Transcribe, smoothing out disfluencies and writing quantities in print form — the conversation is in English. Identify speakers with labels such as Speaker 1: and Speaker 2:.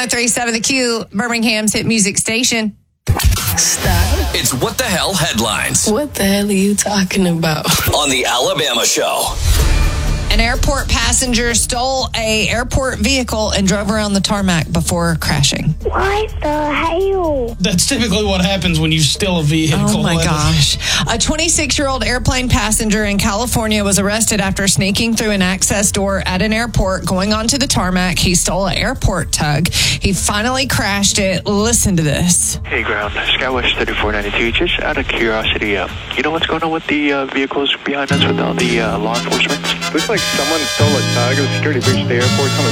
Speaker 1: 103.7 The Q, Birmingham's hit music station.
Speaker 2: Stop.
Speaker 3: It's What the Hell Headlines
Speaker 2: What the hell are you talking about?
Speaker 3: on The Alabama Show.
Speaker 1: An airport passenger stole a airport vehicle and drove around the tarmac before crashing.
Speaker 4: What the hell?
Speaker 5: That's typically what happens when you steal a vehicle.
Speaker 1: Oh my gosh. A 26-year-old airplane passenger in California was arrested after sneaking through an access door at an airport going onto the tarmac. He stole an airport tug. He finally crashed it. Listen to this.
Speaker 6: Hey, ground. Skywest 3492. Just out of curiosity, you know what's going on with the vehicles behind us with all the law enforcement?
Speaker 7: Looks like someone stole a tug. The security breached the airport. Someone